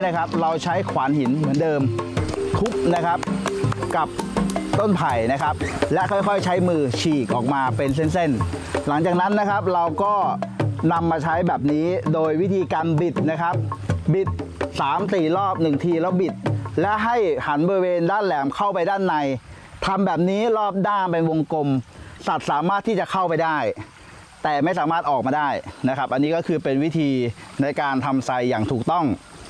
นะครับเราใช้ขวานหินเหมือนเดิมทุบนะครับกับต้นไผ่นะครับและค่อยๆใช้มือฉีกออกมาเป็นเส้นๆหลังจากนั้นนะครับเราก็นำมาใช้แบบนี้โดยวิธีการบิดนะครับบิด3-4 รอบ1ทีแล้วบิดและให้หันบริเวณด้านแหลมเข้าไปด้านในทำแบบนี้รอบด้านเป็นวงกลมสัตว์สามารถที่จะเข้าไปได้แต่ไม่สามารถออกมาได้นะครับอันนี้ก็คือเป็นวิธีในการทำไซอย่างถูกต้อง